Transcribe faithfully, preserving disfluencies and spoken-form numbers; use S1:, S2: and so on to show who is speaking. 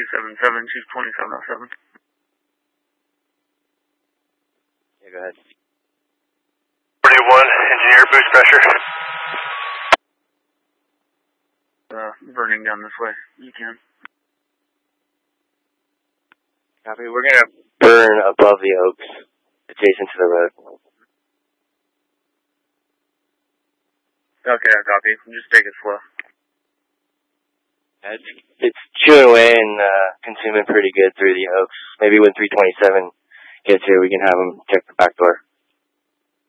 S1: seven seven, choose twenty-seven oh seven.
S2: Yeah, go ahead.
S3: forty-one, engineer, boost pressure.
S1: Uh, burning down this way. You can.
S2: Copy. We're going to burn above the oaks, adjacent to the road.
S1: Okay, I copy. Just take it slow.
S2: It's, it's chewing away and uh, consuming pretty good through the oaks. Maybe when three twenty-seven gets here, we can have them check the back door.